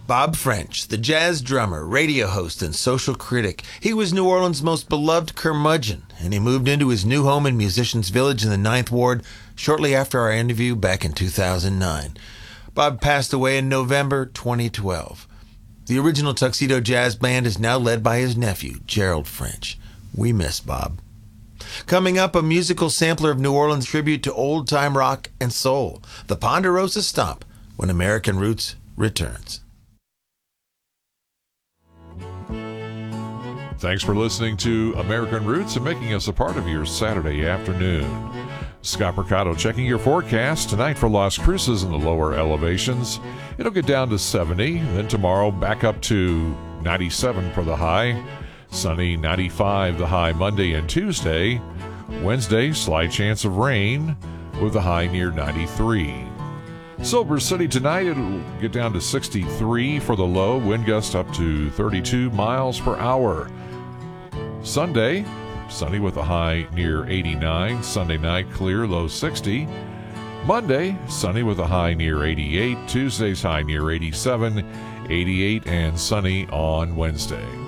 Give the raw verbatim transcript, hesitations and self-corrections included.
Bob French, the jazz drummer, radio host, and social critic. He was New Orleans' most beloved curmudgeon, and he moved into his new home in Musicians Village in the Ninth Ward shortly after our interview back in two thousand nine. Bob passed away in November twenty twelve. The original Tuxedo Jazz Band is now led by his nephew, Gerald French. We miss Bob. Coming up, a musical sampler of New Orleans tribute to old-time rock and soul, the Ponderosa Stomp, when American Roots returns. Thanks for listening to American Roots and making us a part of your Saturday afternoon. Scott Mercado checking your forecast tonight for Las Cruces in the lower elevations. It'll get down to seventy, then tomorrow back up to ninety-seven for the high. Sunny, ninety-five the high Monday and Tuesday. Wednesday, slight chance of rain with the high near ninety-three. Silver City tonight, it'll get down to sixty-three for the low. Wind gust up to thirty-two miles per hour. Sunday, sunny with a high near eighty-nine. Sunday night, clear, low sixty. Monday, sunny with a high near eighty-eight. Tuesday's high near eighty-seven. eighty-eight and sunny on Wednesday.